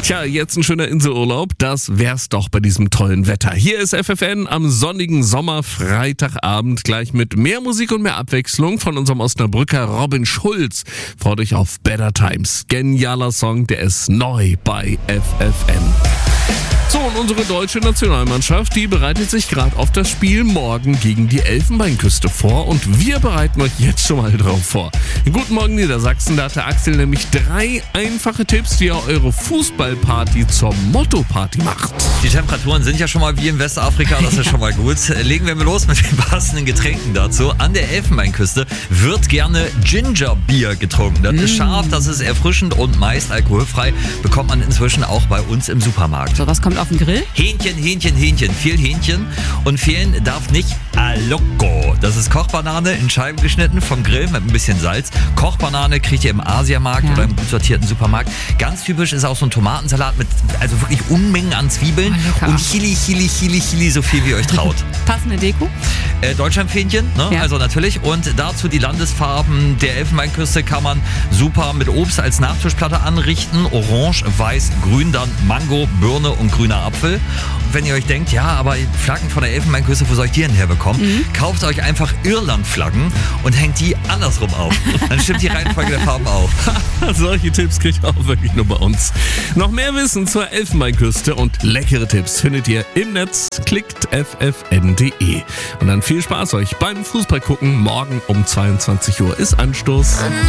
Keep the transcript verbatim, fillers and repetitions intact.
Tja, jetzt ein schöner Inselurlaub, das wär's doch bei diesem tollen Wetter. Hier ist F F N am sonnigen Sommer-Freitagabend, gleich mit mehr Musik und mehr Abwechslung von unserem Osnabrücker Robin Schulz. Freut euch auf Better Times. Genialer Song, der ist neu bei F F N. So, und unsere deutsche Nationalmannschaft, die bereitet sich gerade auf das Spiel morgen gegen die Elfenbeinküste vor und wir bereiten euch jetzt schon mal drauf vor. Guten Morgen Niedersachsen, da hat der Axel nämlich drei einfache Tipps, wie ihr eure Fußballparty zur Motto-Party macht. Die Temperaturen sind ja schon mal wie in Westafrika, das ist schon mal gut. Legen wir mal los mit den passenden Getränken dazu. An der Elfenbeinküste wird gerne Gingerbier getrunken. Das ist scharf, das ist erfrischend und meist alkoholfrei. Bekommt man inzwischen auch bei uns im Supermarkt. So, was kommt auf den Grill? Hähnchen, Hähnchen, Hähnchen. Viel Hähnchen. Und fehlen darf nicht Aloko. Das ist Kochbanane in Scheiben geschnitten vom Grill mit ein bisschen Salz. Kochbanane kriegt ihr im Asiamarkt Ja. oder im gut sortierten Supermarkt. Ganz typisch ist auch so ein Tomatensalat mit also wirklich Unmengen an Zwiebeln. Oh, lecker. Und Chili, Chili, Chili, Chili, so viel wie ihr euch traut. Passende Deko? Äh, Deutschlandfähnchen, ne? Ja. Also natürlich. Und dazu die Landesfarben der Elfenbeinküste kann man super mit Obst als Nachtischplatte anrichten. Orange, Weiß, Grün, dann Mango, Birne und grüner Apfel. Und wenn ihr euch denkt, ja, aber Flaggen von der Elfenbeinküste, wo soll ich die denn herbekommen? Mhm. Kauft euch einfach Irland-Flaggen und hängt die andersrum auf. Dann stimmt die Reihenfolge der Farben auch. Solche Tipps kriegt ihr auch wirklich nur bei uns. Noch mehr Wissen zur Elfenbeinküste und leckere Tipps findet ihr im Netz. Klickt f f n punkt d e. Und dann viel Spaß euch beim Fußballgucken. Morgen um zweiundzwanzig Uhr ist Anstoß.